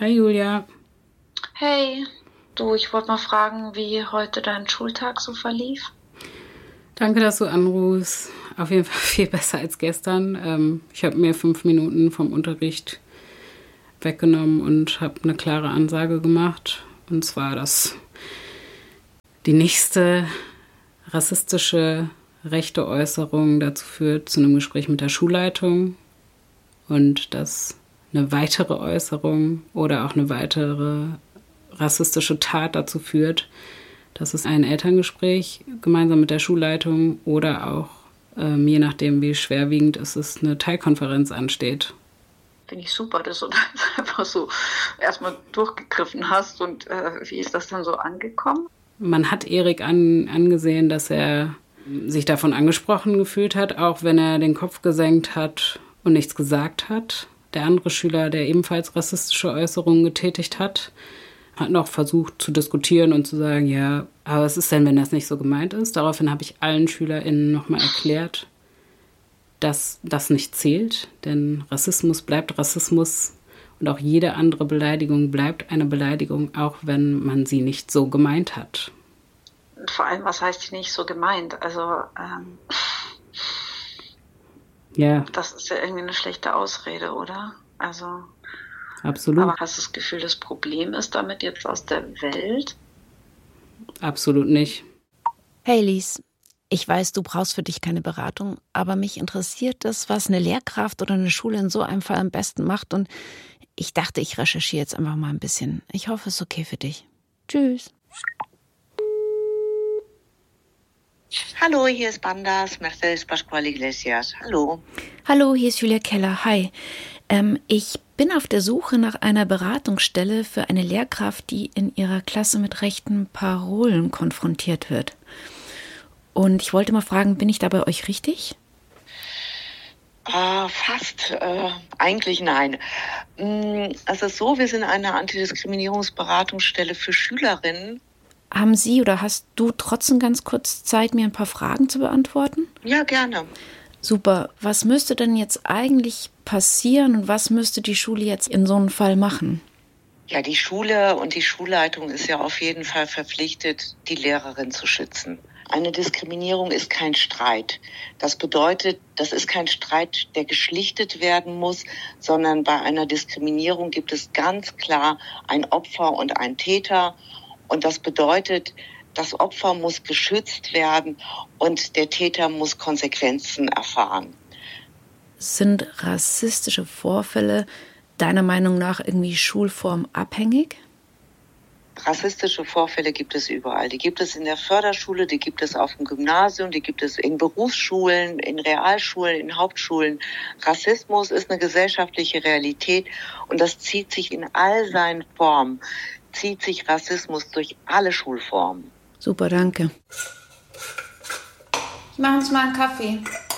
Hi Julia. Hey, du, ich wollte mal fragen, wie heute dein Schultag so verlief. Danke, dass du anrufst. Auf jeden Fall viel besser als gestern. Ich habe mir 5 Minuten vom Unterricht weggenommen und habe eine klare Ansage gemacht. Und zwar, dass die nächste rassistische rechte Äußerung dazu führt, zu einem Gespräch mit der Schulleitung. Und dass eine weitere Äußerung oder auch eine weitere rassistische Tat dazu führt, dass es ein Elterngespräch gemeinsam mit der Schulleitung oder auch, je nachdem wie schwerwiegend es ist, eine Teilkonferenz ansteht. Finde ich super, dass du das einfach so erstmal durchgegriffen hast. Und wie ist das dann so angekommen? Man hat Erik angesehen, dass er sich davon angesprochen gefühlt hat, auch wenn er den Kopf gesenkt hat und nichts gesagt hat. Der andere Schüler, der ebenfalls rassistische Äußerungen getätigt hat, hat noch versucht zu diskutieren und zu sagen, ja, aber was ist denn, wenn das nicht so gemeint ist? Daraufhin habe ich allen SchülerInnen nochmal erklärt, dass das nicht zählt, denn Rassismus bleibt Rassismus und auch jede andere Beleidigung bleibt eine Beleidigung, auch wenn man sie nicht so gemeint hat. Und vor allem, was heißt nicht so gemeint? Also, Ja. Das ist ja irgendwie eine schlechte Ausrede, oder? Also, Absolut. Aber hast du das Gefühl, das Problem ist damit jetzt aus der Welt? Absolut nicht. Hey Lies, ich weiß, du brauchst für dich keine Beratung, aber mich interessiert das, was eine Lehrkraft oder eine Schule in so einem Fall am besten macht, und ich dachte, ich recherchiere jetzt einfach mal ein bisschen. Ich hoffe, es ist okay für dich. Tschüss. Hallo, hier ist Bandas, Mercedes Pascual Iglesias. Hallo. Hallo, hier ist Julia Keller. Hi. Ich bin auf der Suche nach einer Beratungsstelle für eine Lehrkraft, die in ihrer Klasse mit rechten Parolen konfrontiert wird. Und ich wollte mal fragen, bin ich da bei euch richtig? Fast. Eigentlich nein. Es ist so, wir sind eine Antidiskriminierungsberatungsstelle für Schülerinnen. Haben Sie oder hast du trotzdem ganz kurz Zeit, mir ein paar Fragen zu beantworten? Ja, gerne. Super. Was müsste denn jetzt eigentlich passieren und was müsste die Schule jetzt in so einem Fall machen? Ja, die Schule und die Schulleitung ist ja auf jeden Fall verpflichtet, die Lehrerin zu schützen. Eine Diskriminierung ist kein Streit. Das bedeutet, das ist kein Streit, der geschlichtet werden muss, sondern bei einer Diskriminierung gibt es ganz klar ein Opfer und einen Täter. Und das bedeutet, das Opfer muss geschützt werden und der Täter muss Konsequenzen erfahren. Sind rassistische Vorfälle deiner Meinung nach irgendwie schulformabhängig? Rassistische Vorfälle gibt es überall. Die gibt es in der Förderschule, die gibt es auf dem Gymnasium, die gibt es in Berufsschulen, in Realschulen, in Hauptschulen. Rassismus ist eine gesellschaftliche Realität und das zieht sich in all seinen Formen. Zieht sich Rassismus durch alle Schulformen. Super, danke. Ich mache uns mal einen Kaffee.